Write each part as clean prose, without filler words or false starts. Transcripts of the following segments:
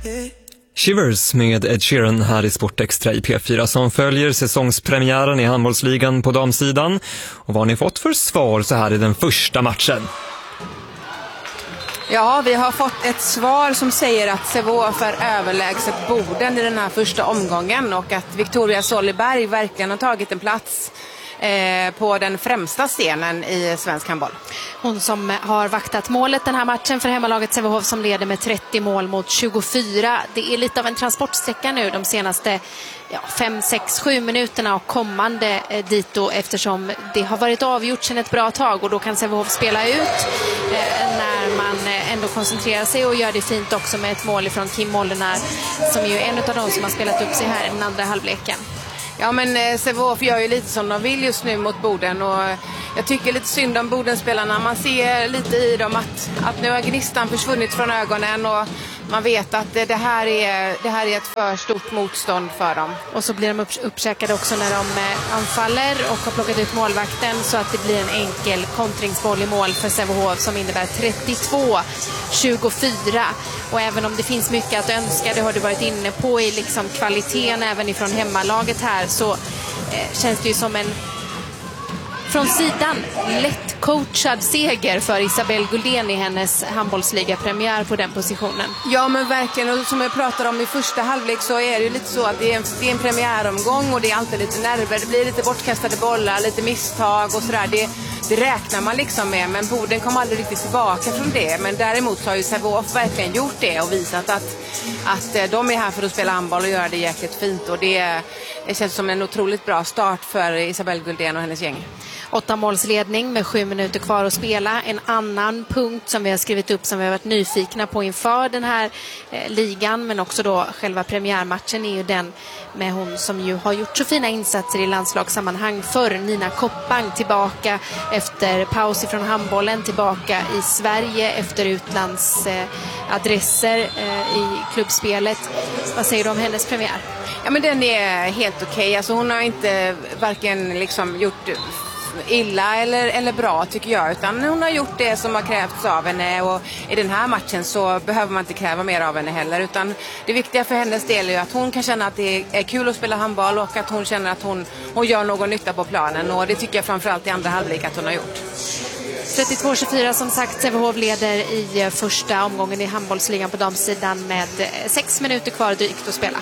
Shivers med Ed Sheeran här i Sportextra i P4 som följer säsongspremiären i handbollsligan på damsidan. Och vad har ni fått för svar så här i den första matchen? Ja, vi har fått ett svar som säger att Sävehof är överlägset Boden i den här första omgången och att Victoria Soliberg verkligen har tagit en plats på den främsta scenen i svensk handboll. Hon som har vaktat målet den här matchen för hemmalaget Sävehof som leder med 30 mål mot 24. Det är lite av en transportsträcka nu de senaste 5, 6, 7 minuterna och kommande dit då, eftersom det har varit avgjort sedan ett bra tag och då kan Sävehof spela ut när man ändå koncentrerar sig och gör det fint också med ett mål från Kim Mollenar som ju är en av de som har spelat upp sig här i den andra halvleken. Ja, men Sävehof gör ju lite som de vill just nu mot Boden och jag tycker lite synd om Bodenspelarna. Man ser lite i dem att nu har gnistan försvunnit från ögonen och man vet att det här är ett för stort motstånd för dem. Och så blir de uppkäkade också när de anfaller och har plockat ut målvakten så att det blir en enkel kontringsboll i mål för Sävehof som innebär 32-24. Och även om det finns mycket att önska, det har du varit inne på i liksom kvaliteten även ifrån hemmalaget här, så känns det ju som en från sidan lätt coachad seger för Isabelle Guldén i hennes handbollsliga-premiär på den positionen. Ja, men verkligen. Och som jag pratade om i första halvlek så är det ju lite så att det är en premiäromgång och det är alltid lite nerver. Det blir lite bortkastade bollar, lite misstag och sådär. Det räknar man liksom med, men Boden kom aldrig riktigt tillbaka från det. Men däremot så har ju Sävehof verkligen gjort det och visat att de är här för att spela handboll och göra det jäkligt fint. Och det känns som en otroligt bra start för Isabelle Guldén och hennes gäng. 8 målsledning med 7 minuter kvar att spela. En annan punkt som vi har skrivit upp som vi har varit nyfikna på inför den här ligan, men också då själva premiärmatchen, är ju den med hon som ju har gjort så fina insatser i landslagssammanhang för Nina Koppang, tillbaka efter paus ifrån handbollen, tillbaka i Sverige efter utlandsadresser i klubbspelet. Vad säger du om hennes premiär? Ja, men den är helt okej. Alltså hon har inte varken liksom gjort illa eller bra tycker jag, utan hon har gjort det som har krävts av henne och i den här matchen så behöver man inte kräva mer av henne heller, utan det viktiga för hennes del är att hon kan känna att det är kul att spela handboll och att hon känner att hon gör någon nytta på planen, och det tycker jag framförallt i andra halvlek att hon har gjort. 32-24 som sagt, Sävehof leder i första omgången i handbollsligan på damsidan med 6 minuter kvar drygt att spela.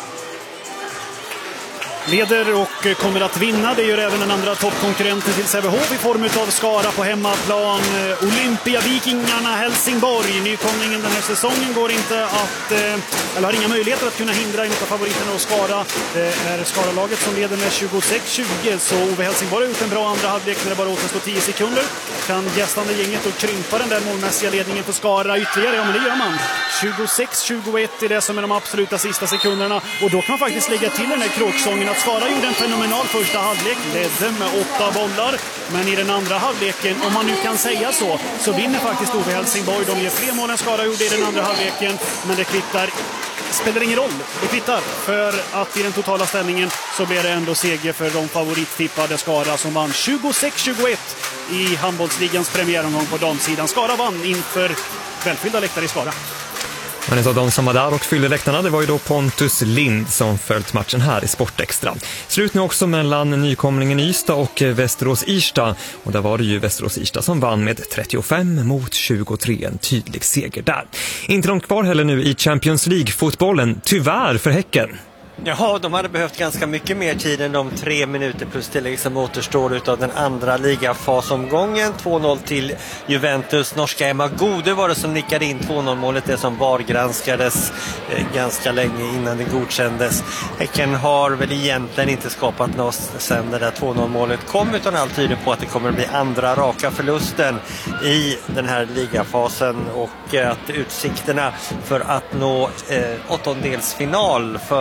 Leder och kommer att vinna. Det gör även den andra toppkonkurrenten till Sävehof i form av Skara på hemmaplan. Olympiavikingarna Helsingborg. Nykomlingen den här säsongen går inte att, eller har inga möjligheter att kunna hindra en av favoriterna och Skara. Det är Skara-laget som leder med 26-20. Så Ove Helsingborg har gjort en bra andra halvlek när det bara återstår 10 sekunder. Kan gästande gänget och krympa den där målmässiga ledningen för Skara ytterligare? Ja, men det gör man. 26-21 är det som är de absoluta sista sekunderna. Och då kan man faktiskt lägga till den här kråksången att Skara gjorde en fenomenal första halvlek, ledde med 8 bollar, men i den andra halvleken, om man nu kan säga så vinner faktiskt Ove Helsingborg. De ger fler mål än Skara gjorde i den andra halvleken, men det kvittar, spelar ingen roll, det kvittar, för att i den totala ställningen så blir det ändå seger för de favorittippade Skara som vann 26-21 i handbollsligans premiäromgång på damsidan. Skara vann inför välfyllda läktare i Skara. Men en av de som var där och fyllde läktarna, det var ju då Pontus Lind som följt matchen här i Sportextra. Slut nu också mellan nykomlingen Ystad och Västerås-Irsta. Och där var det ju Västerås-Irsta som vann med 35-23, en tydlig seger där. Inte långt kvar heller nu i Champions League-fotbollen, tyvärr för Häcken. Ja, de hade behövt ganska mycket mer tid än de 3 minuter plus tillägg som återstår utav den andra ligafasomgången. 2-0 till Juventus. Norska Emma Gode var det som nickade in 2-0-målet, det som VAR-granskades ganska länge innan det godkändes. Häcken har väl egentligen inte skapat något sen det där 2-0-målet kom, utan allt tyder på att det kommer att bli andra raka förlusten i den här ligafasen och att utsikterna för att nå åttondelsfinal för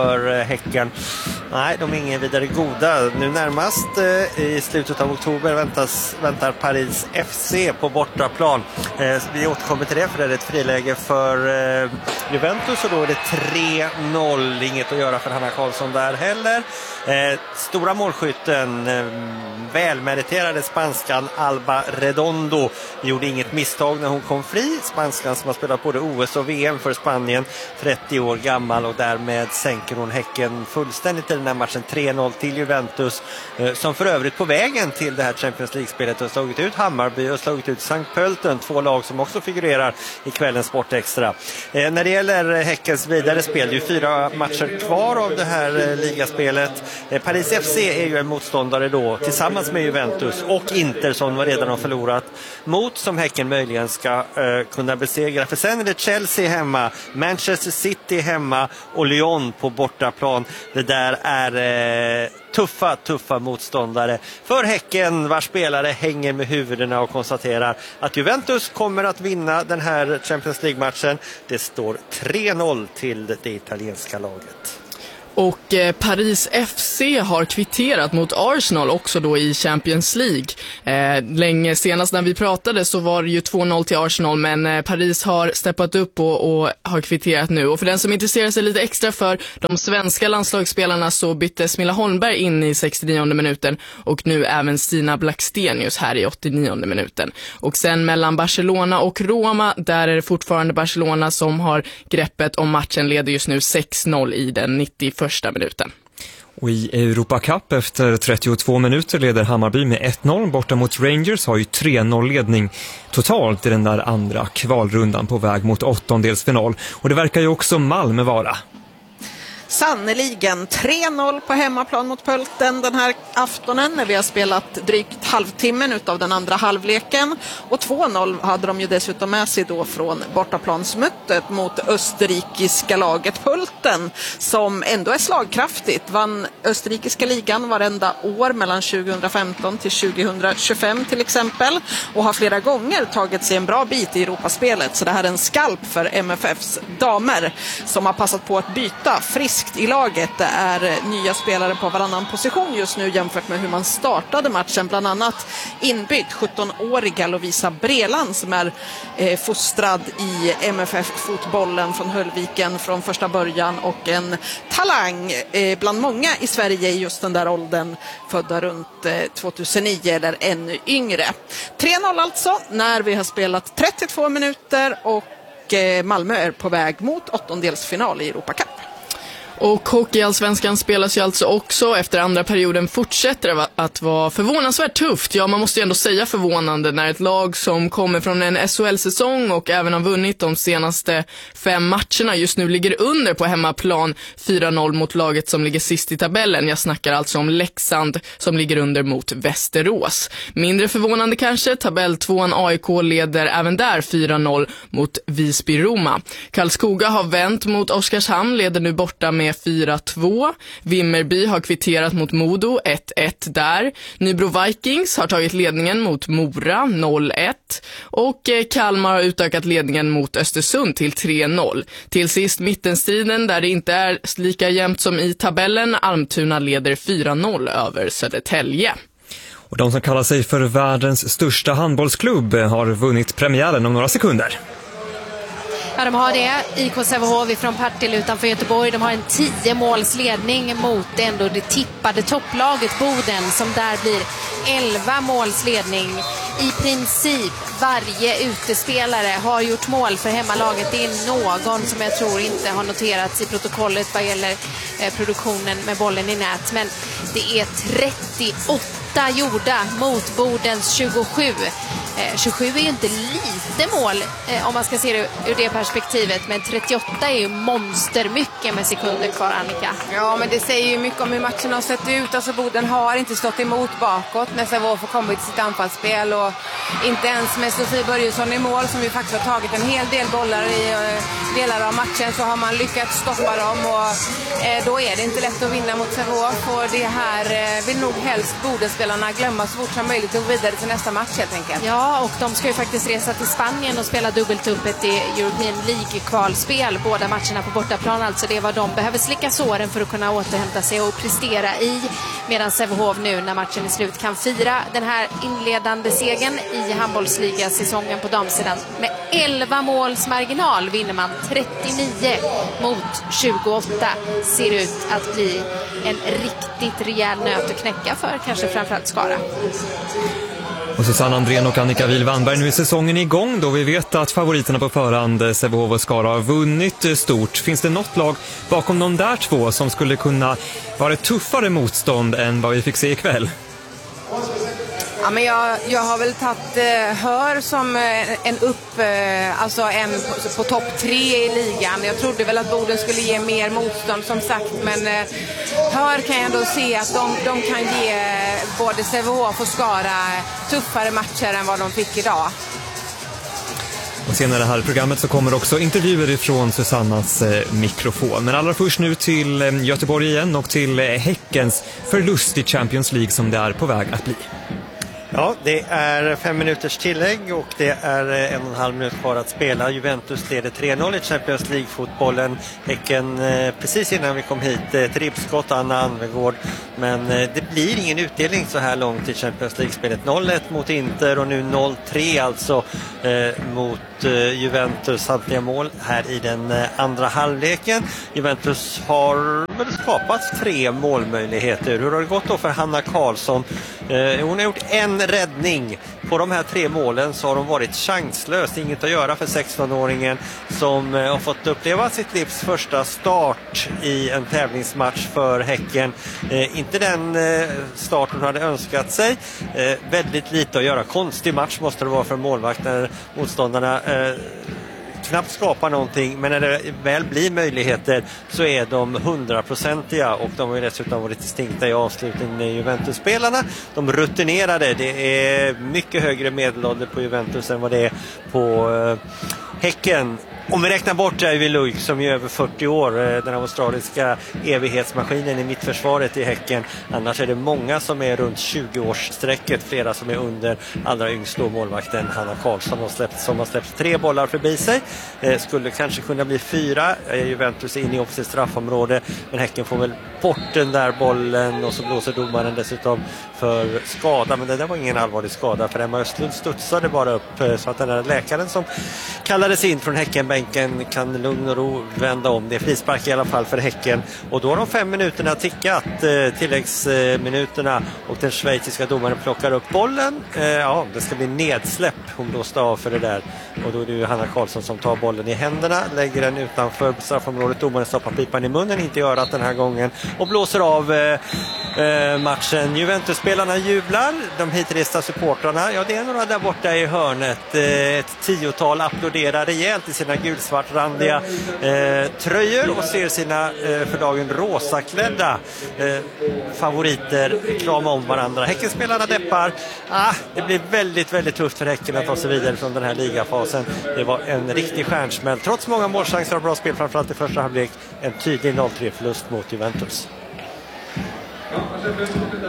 Häcken. Nej, de är ingen vidare goda. Nu närmast i slutet av oktober väntar Paris FC på bortaplan. Vi återkommer till det, för det är ett friläge för Juventus, och då är det 3-0. Inget att göra för Hanna Karlsson där heller. Stora målskytten, välmeriterade spanskan Alba Redondo, gjorde inget misstag när hon kom fri. Spanskan som har spelat både OS och VM för Spanien, 30 år gammal, och därmed sänker hon Häcken fullständigt i den här matchen. 3-0 till Juventus, som för övrigt på vägen till det här Champions League-spelet har slagit ut Hammarby och slagit ut St. Pölten, 2 lag som också figurerar i kvällens Sportextra. När det gäller Häckens vidare spel, det är ju 4 matcher kvar av det här ligaspelet. Paris FC är ju en motståndare då, tillsammans med Juventus och Inter, som redan har förlorat mot, som Häcken möjligen ska kunna besegra. För sen är det Chelsea hemma, Manchester City hemma och Lyon på bortaplan. Det där är tuffa motståndare för Häcken, vars spelare hänger med huvudena och konstaterar att Juventus kommer att vinna den här Champions League-matchen. Det står 3-0 till det italienska laget. Och Paris FC har kvitterat mot Arsenal också då i Champions League. Länge senast när vi pratade så var det ju 2-0 till Arsenal, men Paris har steppat upp och har kvitterat nu. Och för den som intresserar sig lite extra för de svenska landslagsspelarna så bytte Smilla Holmberg in i 69:e minuten och nu även Stina Blackstenius här i 89:e minuten. Och sen mellan Barcelona och Roma, där är det fortfarande Barcelona som har greppet om matchen, leder just nu 6-0 i den 91:a minuten. Och i Europa Cup efter 32 minuter leder Hammarby med 1-0. Borta mot Rangers har ju 3-0-ledning totalt i den där andra kvalrundan på väg mot 8-delsfinal. Och det verkar ju också Malmö vara. Sannoliken 3-0 på hemmaplan mot Pölten den här aftonen när vi har spelat drygt halvtimmen utav den andra halvleken, och 2-0 hade de ju dessutom med sig då från bortaplansmötet mot österrikiska laget Pölten, som ändå är slagkraftigt, vann österrikiska ligan varenda år mellan 2015 till 2025 till exempel, och har flera gånger tagit sig en bra bit i Europaspelet. Så det här är en skalp för MFFs damer, som har passat på att byta friskt i laget. Det är nya spelare på varannan position just nu jämfört med hur man startade matchen. Bland annat inbytt 17-åriga Lovisa Breland, som är fostrad i MFF-fotbollen från Höllviken från första början, och en talang bland många i Sverige i just den där åldern, födda runt 2009 eller ännu yngre. 3-0 alltså när vi har spelat 32 minuter, och Malmö är på väg mot 8-delsfinal i Europa Cup. Och hockeyallsvenskan spelas ju alltså också. Efter andra perioden fortsätter det att vara förvånansvärt tufft. Ja, man måste ju ändå säga förvånande när ett lag som kommer från en SHL-säsong och även har vunnit de senaste 5 matcherna just nu ligger under på hemmaplan 4-0 mot laget som ligger sist i tabellen. Jag snackar alltså om Leksand som ligger under mot Västerås. Mindre förvånande kanske, tabelltvåan AIK leder även där 4-0 mot Visby-Roma. Karlskoga har vänt mot Oskarshamn, leder nu borta med 4-2. Vimmerby har kvitterat mot Modo 1-1 där. Nybro Vikings har tagit ledningen mot Mora 0-1. Och Kalmar har utökat ledningen mot Östersund till 3-0. Till sist mittenstriden där det inte är lika jämnt som i tabellen. Almtuna leder 4-0 över Södertälje. Och de som kallar sig för världens största handbollsklubb har vunnit premiären om några sekunder. Ja, de har det. IK Sävehof från Partille utanför Göteborg. De har en 10-målsledning mot ändå det tippade topplaget Boden, som där blir 11 målsledning. I princip varje utespelare har gjort mål för hemmalaget. Det är någon som jag tror inte har noterats i protokollet vad gäller produktionen med bollen i nät. Men det är 38 gjorda mot Bodens 27. 27 är ju inte lite mål om man ska se det ur det perspektivet, men 38 är ju monstermycket med sekunder kvar, Annika. Ja, men det säger ju mycket om hur matchen har sett ut. Alltså Boden har inte stått emot bakåt när Sävehof får komma till sitt anfallsspel, och inte ens med Sofie Börjesson i mål, som ju faktiskt har tagit en hel del bollar i delar av matchen, så har man lyckats stoppa dem, och då är det inte lätt att vinna mot Sävehof, och det här vill nog helst Bodenspelarna glömma så fort som möjligt och vidare till nästa match helt enkelt. Ja, Ja, och de ska ju faktiskt resa till Spanien och spela dubbeltuppet i European League-kvalspel. Båda matcherna på bortaplan, alltså det är vad de behöver slicka såren för att kunna återhämta sig och prestera i. Medan Sävehof nu när matchen är slut kan fira den här inledande segern i handbollsligasäsongen på damsidan. Med 11 måls marginal vinner man 39 mot 28. Ser ut att bli en riktigt rejäl nöt att knäcka för kanske framförallt Skara. Och Susanne Andrén och Annika Wihl-Wannberg, nu är säsongen igång då vi vet att favoriterna på förhand, Sävehof och Skara, har vunnit stort. Finns det något lag bakom de där två som skulle kunna vara ett tuffare motstånd än vad vi fick se ikväll? Ja, men jag har väl tagit Hör som alltså en på topp 3 i ligan. Jag trodde väl att Boden skulle ge mer motstånd som sagt, men Hör kan jag ändå se att de kan ge både Sävehof och Skara tuffare matcher än vad de fick idag. Och senare här i programmet så kommer också intervjuer ifrån Susannas mikrofon. Men allra först nu till Göteborg igen och till Häckens förlust i Champions League som det är på väg att bli. Ja, det är 5 minuters tillägg och det är 1,5 minut kvar att spela. Juventus leder 3-0 i Champions League-fotbollen. Häcken precis innan vi kom hit, trippskott Anna Anvegård. Men det blir ingen utdelning så här långt i Champions League-spelet. 0-1 mot Inter och nu 0-3 alltså mot Juventus, samtliga mål här i den andra halvleken. Juventus har väl skapat 3 målmöjligheter. Hur har det gått då för Hanna Karlsson? Hon har gjort en räddning. På de här 3 målen så har de varit chanslöst. Inget att göra för 16-åringen som har fått uppleva sitt livs första start i en tävlingsmatch för Häcken. Inte den start hon hade önskat sig. Väldigt lite att göra. Konstig match måste det vara för målvakt när motståndarna knappt skapar någonting, men när det väl blir möjligheter så är de 100-procentiga och de har ju dessutom varit distinkta i avslutningen med Juventus-spelarna. De rutinerade, det är mycket högre medelålder på Juventus än vad det är på Häcken. Om vi räknar bort Ivy Luke som är över 40 år, den australiska evighetsmaskinen i mittförsvaret i Häcken. Annars är det många som är runt 20-årssträcket, flera som är under, allra yngst då målvakten Hanna Karlsson som har släppt 3 bollar förbi sig. Skulle kanske kunna bli 4. Juventus är inne i offensivt straffområde, men Häcken får väl bort den där bollen och så blåser domaren dessutom för skada. Men det där var ingen allvarlig skada för Emma Östlund studsade bara upp så att den där läkaren som kallades in från Häckenbänken kan lugn och ro vända om. Det är frispark i alla fall för Häcken och då har de 5 minuterna tickat, tilläggsminuterna, och den schweiziska domaren plockar upp bollen. Ja, det ska bli nedsläpp. Hon blåste av för det där och då är det ju Hanna Karlsson som tar bollen i händerna, lägger den utanför straffområdet. Domaren stoppar pipan i munnen, inte gör att den här gången, och blåser av matchen. Juventus-spelarna jublar, de hitresta supportrarna, ja det är några där borta i hörnet, ett 10-tal applåderar rejält i sina gulsvartrandiga tröjor och ser sina för dagen rosaklädda favoriter krama om varandra. Häckenspelarna deppar. Det blir väldigt, väldigt tufft för Häcken att ta sig vidare från den här ligafasen. Det var en riktig stjärnsmäll. Trots många målchanser och bra spel, framförallt i första halvlek, en tydlig 0-3 förlust mot Juventus.